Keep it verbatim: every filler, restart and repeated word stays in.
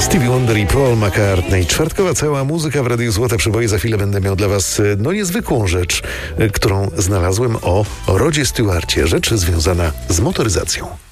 Stevie Wonder i Paul McCartney. Czwartkowa cała muzyka w Radiu Złote Przeboje. Za chwilę będę miał dla was no niezwykłą rzecz, którą znalazłem o Rodzie Stewarcie. Rzecz związana z motoryzacją.